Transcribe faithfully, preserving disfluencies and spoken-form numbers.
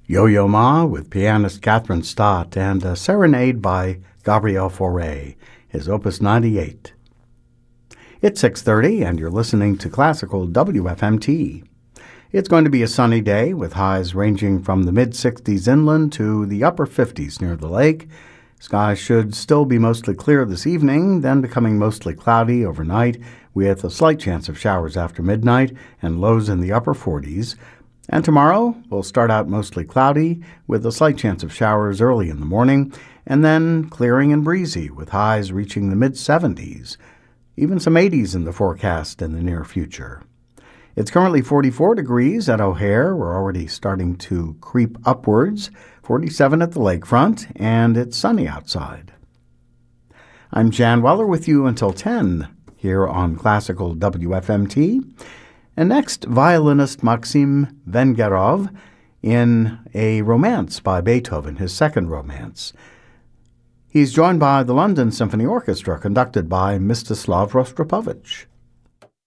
Yo-Yo Ma with pianist Catherine Stott and a serenade by Gabriel Fauré, his Opus ninety-eight. It's six thirty and you're listening to Classical W F M T. It's going to be a sunny day with highs ranging from the mid-sixties inland to the upper fifties near the lake. Skies should still be mostly clear this evening, then becoming mostly cloudy overnight with a slight chance of showers after midnight and lows in the upper forties. And tomorrow will start out mostly cloudy with a slight chance of showers early in the morning, and then clearing and breezy with highs reaching the mid-seventies, even some eighties in the forecast in the near future. It's currently forty-four degrees at O'Hare. We're already starting to creep upwards, forty-seven at the lakefront, and it's sunny outside. I'm Jan Weller with you until ten here on Classical W F M T. And next, violinist Maxim Vengerov in a romance by Beethoven, his second romance. He's joined by the London Symphony Orchestra, conducted by Mstislav Rostropovich.